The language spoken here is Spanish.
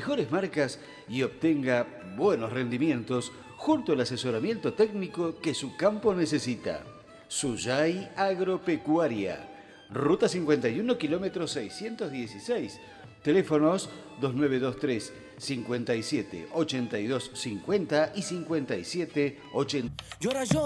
mejores marcas y obtenga buenos rendimientos junto al asesoramiento técnico que su campo necesita. Suyay Agropecuaria. Ruta 51, kilómetro 616. Teléfonos 2923 57 82 50 y 57 80.